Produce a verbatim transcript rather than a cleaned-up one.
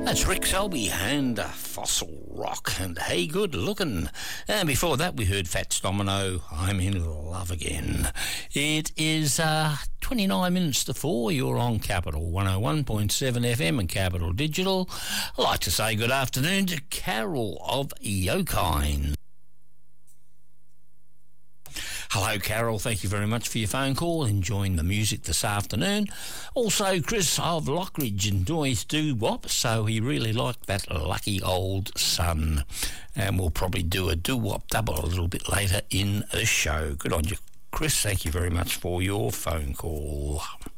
That's Rick Selby and uh, Fossil Rock and Hey Good Looking. And before that we heard Fats Domino, I'm in Love Again. It is uh, twenty-nine minutes to four. You're on Capital one oh one point seven F M and Capital Digital. I'd like to say good afternoon to Carol of Yokine. Hello, Carol. Thank you very much for your phone call. Enjoying the music this afternoon. Also, Chris of Lockridge enjoys doo-wop, so he really liked that Lucky Old Sun. And we'll probably do a doo-wop double a little bit later in the show. Good on you, Chris. Thank you very much for your phone call.